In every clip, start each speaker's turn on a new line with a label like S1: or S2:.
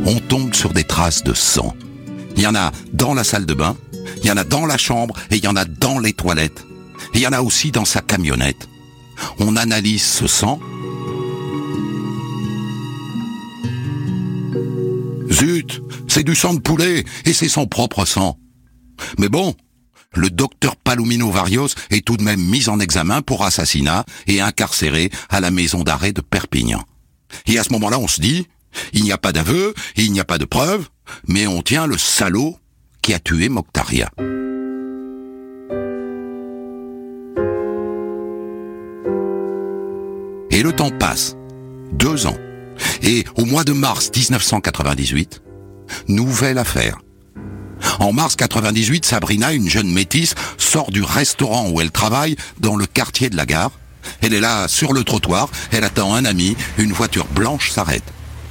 S1: on tombe sur des traces de sang. Il y en a dans la salle de bain, il y en a dans la chambre et il y en a dans les toilettes. Et il y en a aussi dans sa camionnette. On analyse ce sang. Zut, c'est du sang de poulet et c'est son propre sang. Mais bon, le docteur Palomino Varios est tout de même mis en examen pour assassinat et incarcéré à la maison d'arrêt de Perpignan. Et à ce moment-là, on se dit, il n'y a pas d'aveu, il n'y a pas de preuve, mais on tient le salaud qui a tué Mokhtaria. Et le temps passe. 2 ans. Et au mois de mars 1998, nouvelle affaire. En mars 98, Sabrina, une jeune métisse, sort du restaurant où elle travaille dans le quartier de la gare. Elle est là, sur le trottoir, elle attend un ami, une voiture blanche s'arrête.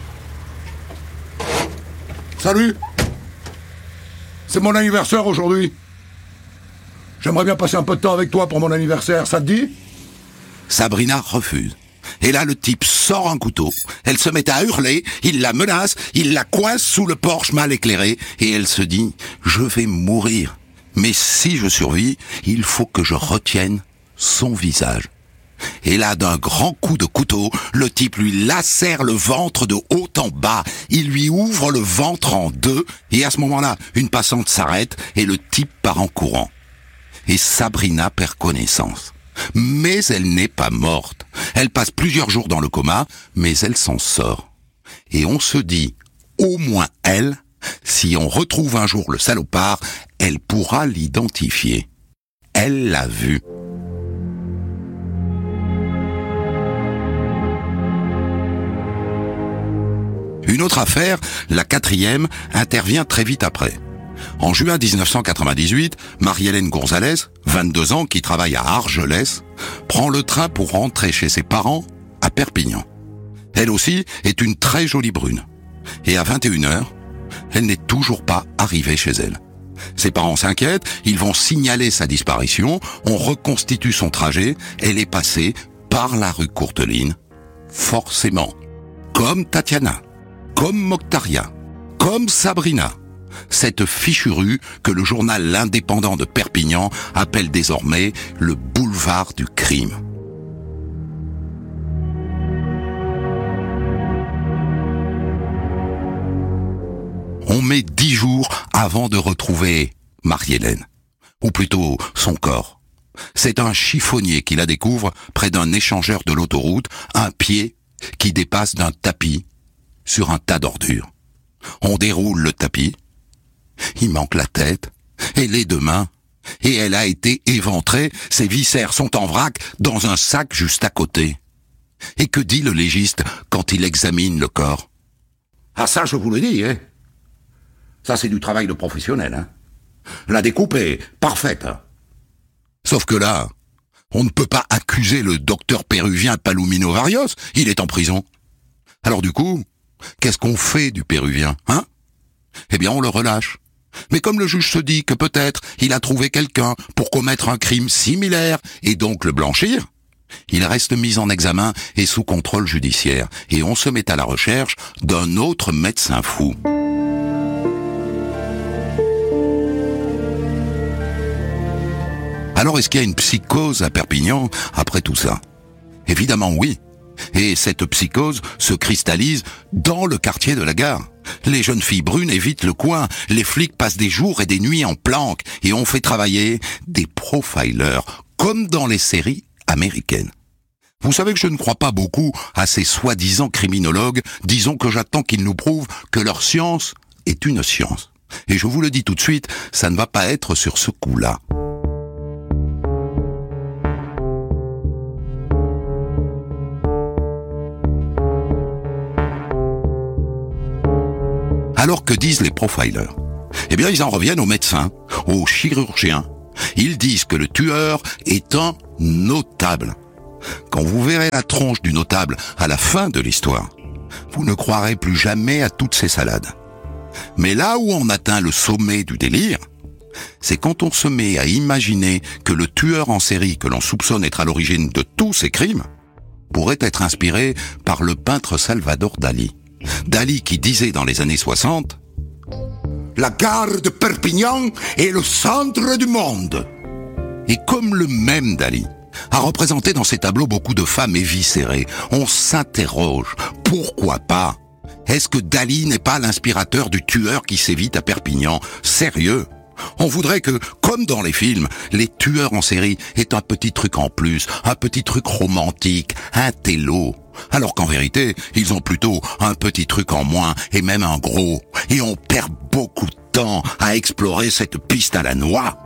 S2: Salut! C'est mon anniversaire aujourd'hui. J'aimerais bien passer un peu de temps avec toi pour mon anniversaire, ça te dit?
S1: Sabrina refuse. Et là, le type sort un couteau, elle se met à hurler, il la menace, il la coince sous le porche mal éclairé, et elle se dit « Je vais mourir, mais si je survis, il faut que je retienne son visage. » Et là, d'un grand coup de couteau, le type lui lacère le ventre de haut en bas, il lui ouvre le ventre en 2, et à ce moment-là, une passante s'arrête, et le type part en courant. Et Sabrina perd connaissance. Mais elle n'est pas morte. Elle passe plusieurs jours dans le coma, mais elle s'en sort. Et on se dit, au moins elle, si on retrouve un jour le salopard, elle pourra l'identifier. Elle l'a vu. Une autre affaire, la 4e, intervient très vite après. En juin 1998, Marie-Hélène Gonzalez, 22 ans, qui travaille à Argelès, prend le train pour rentrer chez ses parents à Perpignan. Elle aussi est une très jolie brune. Et à 21h, elle n'est toujours pas arrivée chez elle. Ses parents s'inquiètent, ils vont signaler sa disparition, on reconstitue son trajet, elle est passée par la rue Courteline, forcément. Comme Tatiana, comme Mokhtaria, comme Sabrina. Cette fichue rue que le journal L'Indépendant de Perpignan appelle désormais le boulevard du crime. On met 10 jours avant de retrouver Marie-Hélène, ou plutôt son corps. C'est un chiffonnier qui la découvre près d'un échangeur de l'autoroute, un pied qui dépasse d'un tapis sur un tas d'ordures. On déroule le tapis. Il manque la tête et les 2 mains, et elle a été éventrée, ses viscères sont en vrac dans un sac juste à côté. Et que dit le légiste quand il examine le corps?
S2: Ah ça, je vous le dis, hein. Ça, c'est du travail de professionnel, hein. La découpe est parfaite. Hein.
S1: Sauf que là, on ne peut pas accuser le docteur péruvien Palomino Varios, il est en prison. Alors du coup, qu'est-ce qu'on fait du péruvien, hein? Eh bien, on le relâche. Mais comme le juge se dit que peut-être il a trouvé quelqu'un pour commettre un crime similaire et donc le blanchir, il reste mis en examen et sous contrôle judiciaire, et on se met à la recherche d'un autre médecin fou. Alors est-ce qu'il y a une psychose à Perpignan après tout ça? Évidemment oui. Et cette psychose se cristallise dans le quartier de la gare. Les jeunes filles brunes évitent le coin, les flics passent des jours et des nuits en planque, et on fait travailler des profilers, comme dans les séries américaines. Vous savez que je ne crois pas beaucoup à ces soi-disant criminologues, disons que j'attends qu'ils nous prouvent que leur science est une science. Et je vous le dis tout de suite, ça ne va pas être sur ce coup-là. Alors que disent les profilers? Eh bien, ils en reviennent aux médecins, aux chirurgiens. Ils disent que le tueur est un notable. Quand vous verrez la tronche du notable à la fin de l'histoire, vous ne croirez plus jamais à toutes ces salades. Mais là où on atteint le sommet du délire, c'est quand on se met à imaginer que le tueur en série que l'on soupçonne être à l'origine de tous ces crimes pourrait être inspiré par le peintre Salvador Dali. Dali qui disait dans les années 60
S2: « La gare de Perpignan est le centre du monde ».
S1: Et comme le même Dali a représenté dans ses tableaux beaucoup de femmes éviscérées, on s'interroge, pourquoi pas? Est-ce que Dali n'est pas l'inspirateur du tueur qui sévit à Perpignan? Sérieux? On voudrait que, comme dans les films, les tueurs en série aient un petit truc en plus, un petit truc romantique, un télo. Alors qu'en vérité, ils ont plutôt un petit truc en moins, et même un gros. Et on perd beaucoup de temps à explorer cette piste à la noix.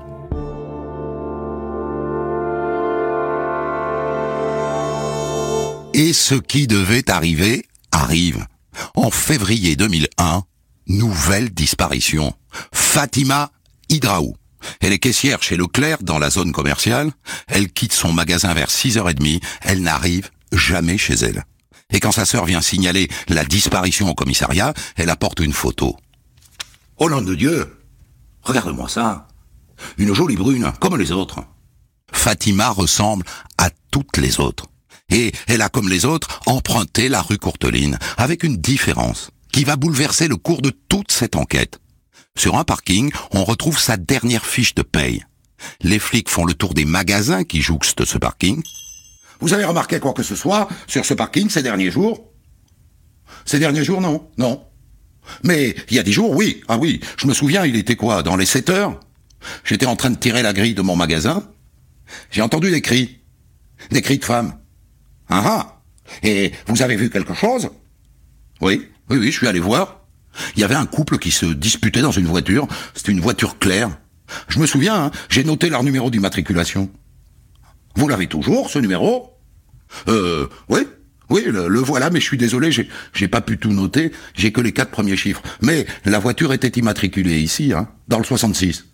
S1: Et ce qui devait arriver, arrive. En février 2001, nouvelle disparition. Fatima Hidraou. Elle est caissière chez Leclerc dans la zone commerciale. Elle quitte son magasin vers 6h30. Elle n'arrive jamais chez elle. Et quand sa sœur vient signaler la disparition au commissariat, elle apporte une photo.
S2: Oh nom de Dieu! Regarde-moi ça. Une jolie brune, comme les autres.
S1: Fatima ressemble à toutes les autres. Et elle a, comme les autres, emprunté la rue Courteline, avec une différence qui va bouleverser le cours de toute cette enquête. Sur un parking, on retrouve sa dernière fiche de paye. Les flics font le tour des magasins qui jouxtent ce parking.
S2: Vous avez remarqué quoi que ce soit sur ce parking ces derniers jours? Ces derniers jours, non. Non. Mais il y a des jours, oui. Ah oui, je me souviens, il était quoi, dans les 7 heures? J'étais en train de tirer la grille de mon magasin. J'ai entendu des cris. Des cris de femmes. Ah ah. Et vous avez vu quelque chose? Oui, je suis allé voir. Il y avait un couple qui se disputait dans une voiture. C'était une voiture claire. Je me souviens, j'ai noté leur numéro d'immatriculation. Vous l'avez toujours, ce numéro? Oui, le voilà, mais je suis désolé, j'ai pas pu tout noter, j'ai que les 4 premiers chiffres. Mais la voiture était immatriculée ici, dans le 66.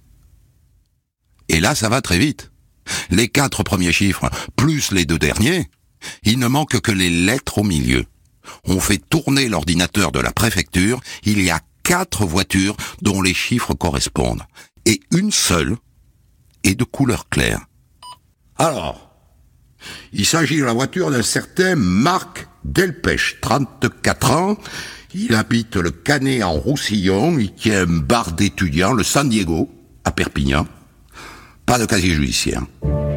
S1: Et là, ça va très vite. Les 4 premiers chiffres, plus les 2 derniers, il ne manque que les lettres au milieu. On fait tourner l'ordinateur de la préfecture, il y a 4 voitures dont les chiffres correspondent. Et une seule est de couleur claire.
S2: Alors, il s'agit de la voiture d'un certain Marc Delpech, 34 ans. Il habite le Canet en Roussillon, il tient un bar d'étudiants, le San Diego, à Perpignan. Pas de casier judiciaire.